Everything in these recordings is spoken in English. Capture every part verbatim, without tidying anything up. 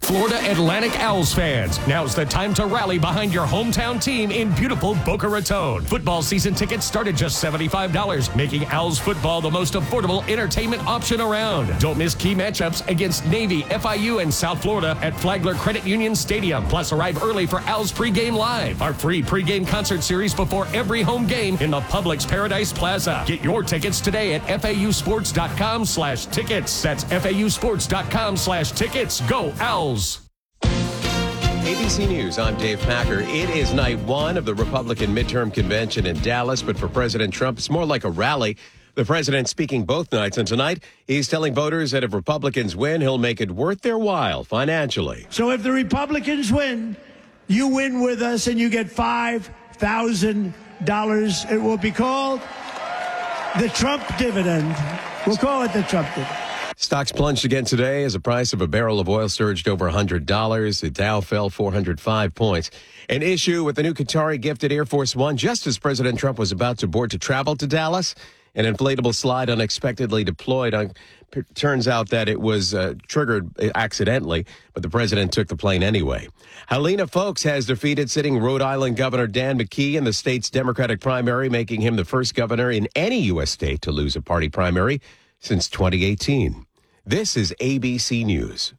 Florida Atlantic Owls fans, now's the time to rally behind your hometown team in beautiful Boca Raton. Football season tickets start at just seventy-five dollars, making Owls football the most affordable entertainment option around. Don't miss key matchups against Navy, F I U, and South Florida at Flagler Credit Union Stadium. Plus, arrive early for Owls Pregame Live, our free pregame concert series before every home game in the Publix Paradise Plaza. Get your tickets today at F A U sports dot com slash tickets. That's F A U sports dot com slash tickets. Go Owls! A B C News, I'm Dave Packer. It is night one of the Republican midterm convention in Dallas, but for President Trump, it's more like a rally. The president speaking both nights, and tonight he's telling voters that if Republicans win, he'll make it worth their while financially. So if the Republicans win, you win with us and you get five thousand dollars. It will be called the Trump dividend. We'll call it the Trump dividend. Stocks plunged again today as the price of a barrel of oil surged over one hundred dollars. The Dow fell four hundred five points. An issue with the new Qatari gifted Air Force One just as President Trump was about to board to travel to Dallas. An inflatable slide unexpectedly deployed. On, p- turns out that it was uh, triggered accidentally, but the president took the plane anyway. Helena Foulkes has defeated sitting Rhode Island Governor Dan McKee in the state's Democratic primary, making him the first governor in any U S state to lose a party primary since twenty eighteen. This is A B C News.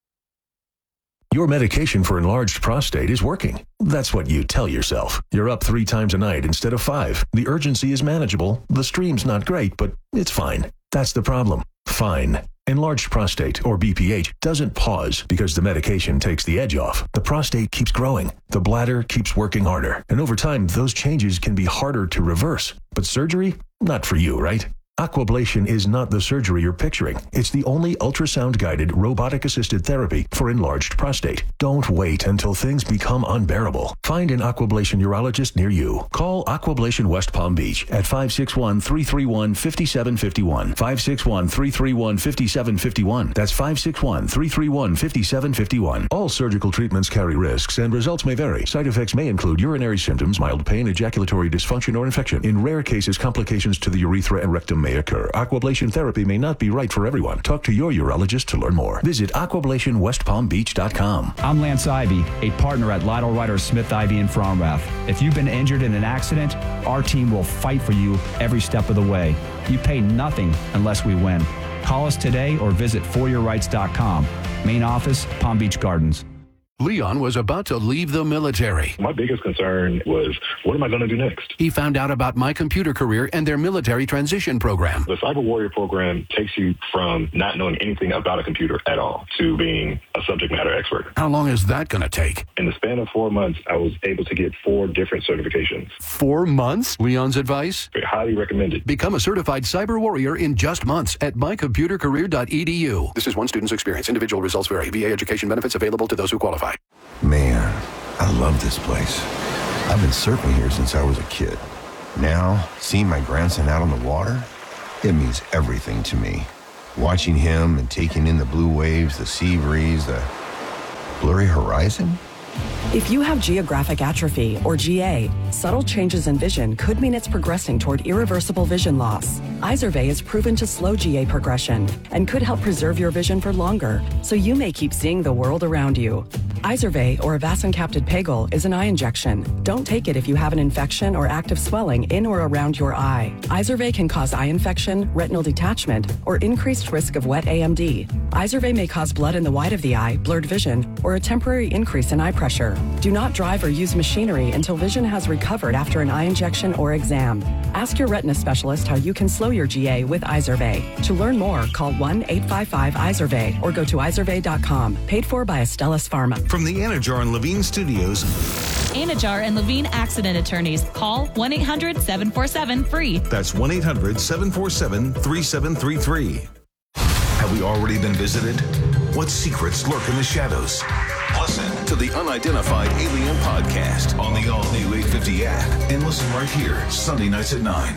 Your medication for enlarged prostate is working. That's what you tell yourself. You're up three times a night instead of five. The urgency is manageable. The stream's not great, but it's fine. That's the problem. Fine. Enlarged prostate, or B P H, doesn't pause because the medication takes the edge off. The prostate keeps growing. The bladder keeps working harder. And over time, those changes can be harder to reverse. But surgery? Not for you, right? Aquablation is not the surgery you're picturing. It's the only ultrasound-guided, robotic-assisted therapy for enlarged prostate. Don't wait until things become unbearable. Find an Aquablation urologist near you. Call Aquablation West Palm Beach at five six one, three three one, five seven five one. five six one, three three one, five seven five one. That's five six one, three three one, five seven five one. All surgical treatments carry risks, and results may vary. Side effects may include urinary symptoms, mild pain, ejaculatory dysfunction, or infection. In rare cases, complications to the urethra and rectum may occur. Aquablation therapy may not be right for everyone. Talk to your urologist to learn more. Visit aquablation west palm beach dot com. I'm Lance Ivy, a partner at Lytle Ryder Smith Ivy in Fromrath. If you've been injured in an accident, our team will fight for you every step of the way. You pay nothing unless we win. Call us today or visit for your rights dot com. Main office, Palm Beach Gardens. Leon was about to leave the military. My biggest concern was, what am I going to do next? He found out about My Computer Career and their military transition program. The Cyber Warrior program takes you from not knowing anything about a computer at all to being a subject matter expert. How long is that going to take? In the span of four months, I was able to get four different certifications. Four months? Leon's advice? Highly recommended. Become a certified cyber warrior in just months at my computer career dot e d u. This is one student's experience. Individual results vary. V A education benefits available to those who qualify. Man, I love this place. I've been surfing here since I was a kid. Now, seeing my grandson out on the water, it means everything to me. Watching him and taking in the blue waves, the sea breeze, the blurry horizon. If you have geographic atrophy, or G A, subtle changes in vision could mean it's progressing toward irreversible vision loss. Izervay is proven to slow G A progression and could help preserve your vision for longer, so you may keep seeing the world around you. Izervay, or avacincaptad pegol, is an eye injection. Don't take it if you have an infection or active swelling in or around your eye. Izervay can cause eye infection, retinal detachment, or increased risk of wet A M D. Izervay may cause blood in the white of the eye, blurred vision, or a temporary increase in eye pressure. Do not drive or use machinery until vision has recovered after an eye injection or exam. Ask your retina specialist how you can slow your G A with Izervay. To learn more, call one eight five five Izervay or go to izervay dot com. Paid for by Astellas Pharma. From the Anajar and Levine Studios. Anajar and Levine Accident Attorneys. Call one eight hundred seven four seven free. That's one eight hundred seven four seven three seven three three. Have we already been visited? What secrets lurk in the shadows? Listen to the Unidentified Alien Podcast on the all-new eight fifty app and listen right here, Sunday nights at nine.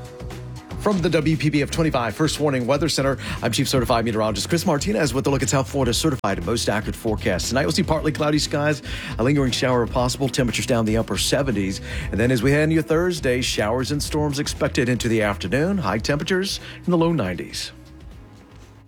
From the W P B F twenty-five First Warning Weather Center, I'm Chief Certified Meteorologist Chris Martinez with a look at South Florida's certified and most accurate forecast. Tonight we'll see partly cloudy skies, a lingering shower possible, temperatures down the upper seventies. And then as we head into Thursday, showers and storms expected into the afternoon, high temperatures in the low nineties.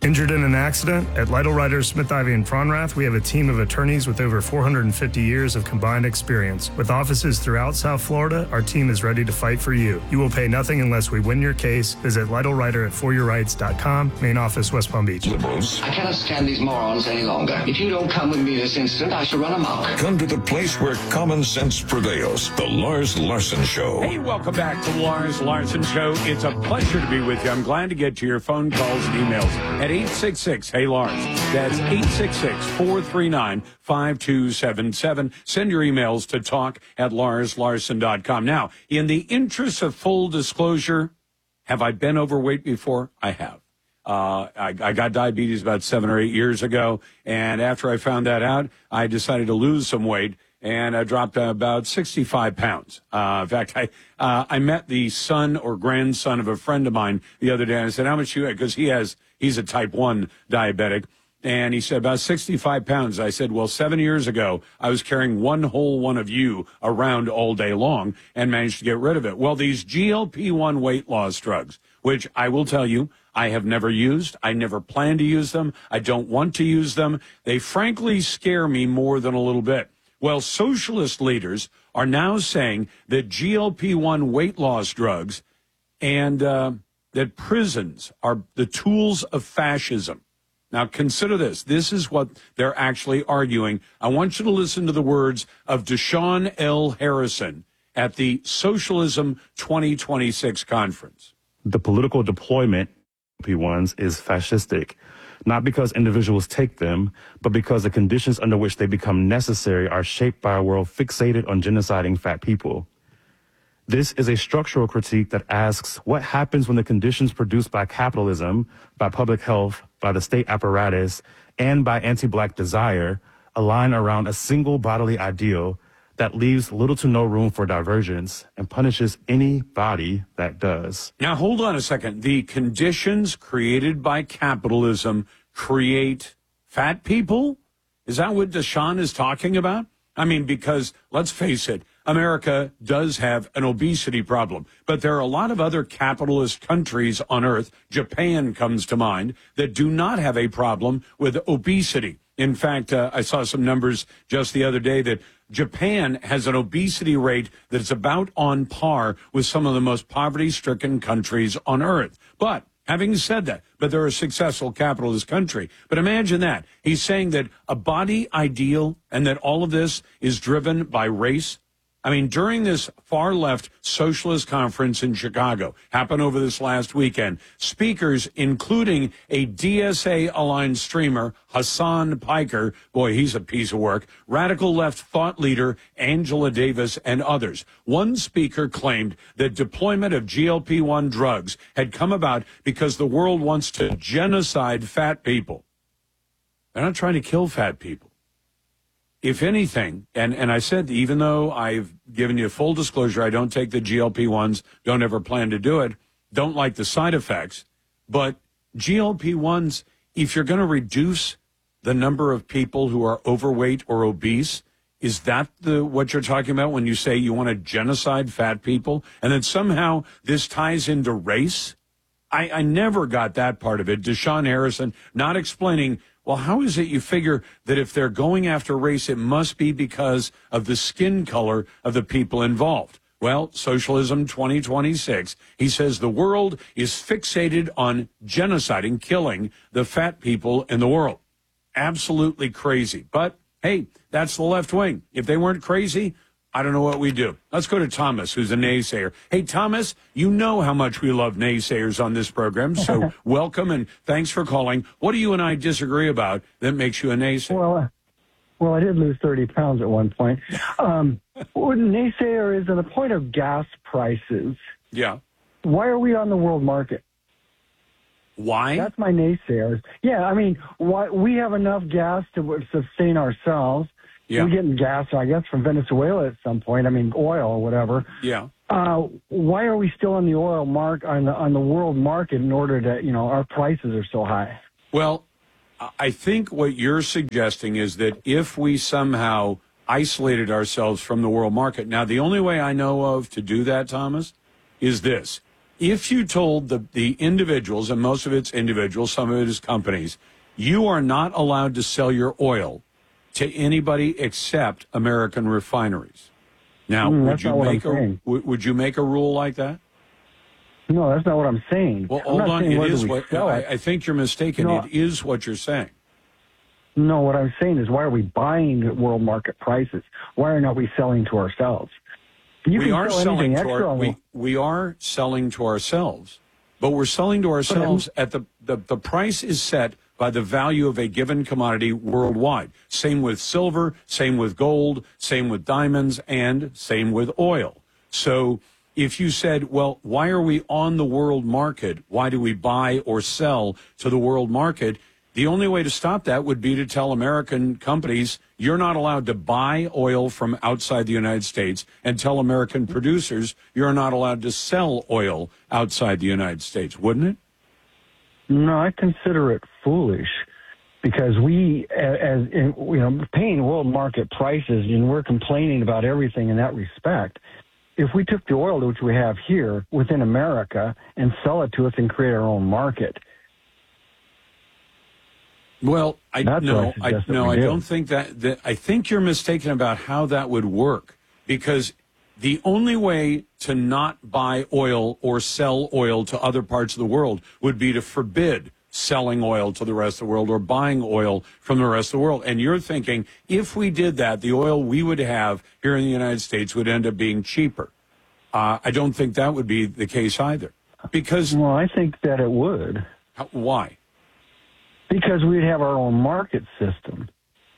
Injured in an accident? At Lytle Ryder, Smith, Ivy, and Fronrath, we have a team of attorneys with over four hundred fifty years of combined experience. With offices throughout South Florida, our team is ready to fight for you. You will pay nothing unless we win your case. Visit Lytle Ryder at for your rights dot com, main office, West Palm Beach. Liberals. I cannot stand these morons any longer. If you don't come with me this instant, I shall run amok. Come to the place where common sense prevails. The Lars Larson Show. Hey, welcome back to the Lars Larson Show. It's a pleasure to be with you. I'm glad to get to your phone calls and emails at eight six six, hey Lars. That's eight six six, four three nine, five two seven seven. Send your emails to talk at lars larson dot com. Now, in the interest of full disclosure, have I been overweight before? I have. Uh, I, I got diabetes about seven or eight years ago, and after I found that out, I decided to lose some weight, and I dropped about sixty-five pounds. Uh, in fact, I uh, I met the son or grandson of a friend of mine the other day, and I said, how much you had? Because he has, he's a type one diabetic, and he said, about sixty-five pounds. I said, well, seven years ago, I was carrying one whole one of you around all day long and managed to get rid of it. Well, these G L P one weight loss drugs, which I will tell you, I have never used. I never plan to use them. I don't want to use them. They frankly scare me more than a little bit. Well, socialist leaders are now saying that G L P one weight loss drugs and uh, that prisons are the tools of fascism. Now, consider this. This is what they're actually arguing. I want you to listen to the words of Deshaun L. Harrison at the Socialism twenty twenty-six conference. The political deployment of P ones is fascistic, not because individuals take them, but because the conditions under which they become necessary are shaped by a world fixated on genociding fat people. This is a structural critique that asks what happens when the conditions produced by capitalism, by public health, by the state apparatus, and by anti-black desire align around a single bodily ideal that leaves little to no room for divergence and punishes any body that does. Now, hold on a second. The conditions created by capitalism create fat people? Is that what Deshaun is talking about? I mean, because let's face it, America does have an obesity problem, but there are a lot of other capitalist countries on earth, Japan comes to mind, that do not have a problem with obesity. In fact, uh, I saw some numbers just the other day that Japan has an obesity rate that's about on par with some of the most poverty-stricken countries on earth. But having said that, but they're a successful capitalist country. But imagine that. He's saying that a body ideal and that all of this is driven by race. I mean, during this far-left socialist conference in Chicago, happened over this last weekend, speakers, including a D S A-aligned streamer, Hassan Piker, boy, he's a piece of work, radical left thought leader, Angela Davis, and others. One speaker claimed that deployment of G L P one drugs had come about because the world wants to genocide fat people. They're not trying to kill fat people. If anything, and, and I said, even though I've given you full disclosure, I don't take the G L P ones, don't ever plan to do it, don't like the side effects, but G L P ones, if you're going to reduce the number of people who are overweight or obese, is that the what you're talking about when you say you want to genocide fat people? And then somehow this ties into race? I, I never got that part of it. Deshaun Harrison not explaining, well, how is it you figure that if they're going after race, it must be because of the skin color of the people involved? Well, Socialism twenty twenty-six, he says the world is fixated on genociding, killing the fat people in the world. Absolutely crazy. But, hey, that's the left wing. If they weren't crazy, I don't know what we do. Let's go to Thomas, who's a naysayer. Hey, Thomas, you know how much we love naysayers on this program, so welcome and thanks for calling. What do you and I disagree about that makes you a naysayer? Well, uh, well I did lose thirty pounds at one point. Um, what a naysayer is on the point of gas prices. Yeah. Why are we on the world market? Why? That's my naysayers. Yeah, I mean, why, we have enough gas to sustain ourselves. Yeah. We're getting gas, I guess, from Venezuela at some point. I mean, oil or whatever. Yeah. Uh, why are we still on the oil mark on the on the world market in order to, you know, our prices are so high? Well, I think what you're suggesting is that if we somehow isolated ourselves from the world market, now the only way I know of to do that, Thomas, is this. If you told the, the individuals, and most of it's individuals, some of it is companies, you are not allowed to sell your oil to anybody except American refineries. Now, Mm, would that's you not what make I'm a saying. would, would you make a rule like that? No, that's not what I'm saying. Well, I'm hold not on. saying It whether is we what sell I, it. I think you're mistaken. No. It is what you're saying. No, what I'm saying is, why are we buying at world market prices? Why are not we selling to ourselves? You we can are sell selling anything to extra our, on we, we are selling to ourselves, but we're selling to ourselves at the, the the price is set by the value of a given commodity worldwide. Same with silver, same with gold, same with diamonds, and same with oil. So if you said, well, why are we on the world market? Why do we buy or sell to the world market? The only way to stop that would be to tell American companies, you're not allowed to buy oil from outside the United States, and tell American producers, you're not allowed to sell oil outside the United States, wouldn't it? No, I consider it foolish because we, as in, you know, paying world market prices, and we're complaining about everything in that respect. If we took the oil which we have here within America and sell it to us and create our own market. Well, I That's no, what I I suggest that no, we I do. don't think that, that. I think you're mistaken about how that would work, because the only way to not buy oil or sell oil to other parts of the world would be to forbid selling oil to the rest of the world or buying oil from the rest of the world. And you're thinking, if we did that, the oil we would have here in the United States would end up being cheaper. Uh, I don't think that would be the case either. Because well, I think that it would. How, why? Because we'd have our own market system.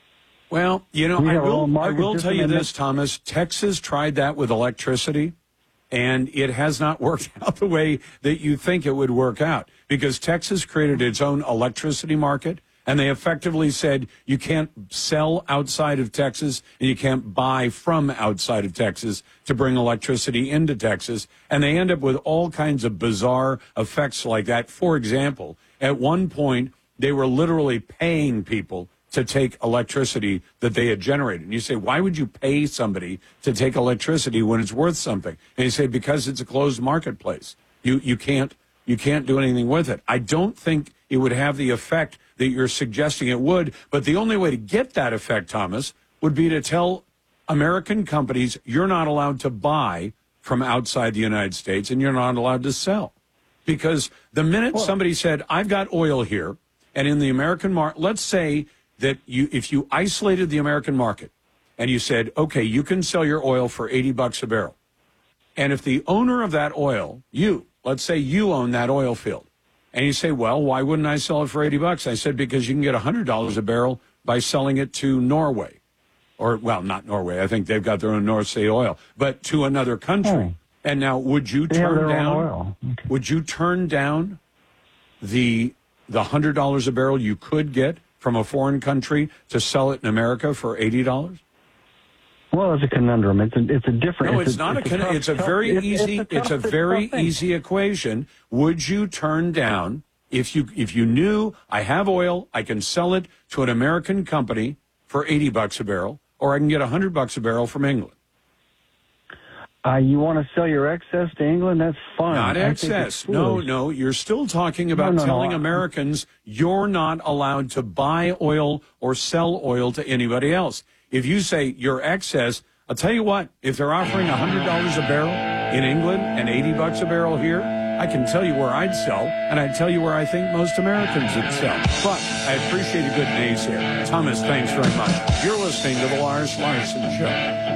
Well, you know, We I have our will, own I market will tell system you and this, Thomas. Texas tried that with electricity, and it has not worked out the way that you think it would work out, because Texas created its own electricity market, and they effectively said you can't sell outside of Texas and you can't buy from outside of Texas to bring electricity into Texas. And they end up with all kinds of bizarre effects like that. For example, at one point, they were literally paying people to take electricity that they had generated. And you say, why would you pay somebody to take electricity when it's worth something? And you say, because it's a closed marketplace. You you can't you can't do anything with it. I don't think it would have the effect that you're suggesting it would. But the only way to get that effect, Thomas, would be to tell American companies you're not allowed to buy from outside the United States and you're not allowed to sell. Because the minute well, somebody said, I've got oil here, and in the American market, let's say that you, if you isolated the American market and you said, okay, you can sell your oil for eighty bucks a barrel. And if the owner of that oil, you, let's say you own that oil field, and you say, well, why wouldn't I sell it for eighty bucks? I said, because you can get one hundred dollars a barrel by selling it to Norway. Or, well, not Norway. I think they've got their own North Sea oil, but to another country. Oh. And now, would you they turn down, oil. Okay. would you turn down the, the one hundred dollars a barrel you could get from a foreign country to sell it in America for eighty dollars? Well, it's a conundrum. It's a, it's a different. No, it's, it's a, not it's a. Con- tough, it's a tough, very it's, easy. It's a, it's tough, a very it's a easy equation. Would you turn down if you if you knew I have oil, I can sell it to an American company for eighty bucks a barrel, or I can get a hundred bucks a barrel from England? Uh, you want to sell your excess to England? That's fine. Not I excess. No, no. You're still talking about no, no, telling no. Americans you're not allowed to buy oil or sell oil to anybody else. If you say your excess, I'll tell you what, if they're offering one hundred dollars a barrel in England and eighty bucks a barrel here, I can tell you where I'd sell, and I'd tell you where I think most Americans would sell. But I appreciate a good nays here. Thomas, thanks very much. You're listening to The Lars Larson Show.